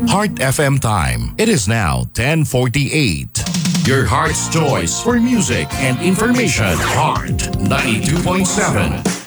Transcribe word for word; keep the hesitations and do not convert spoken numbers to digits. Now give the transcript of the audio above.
Heart F M time. It is now ten forty-eight. Your heart's choice for music and information. Heart ninety-two point seven.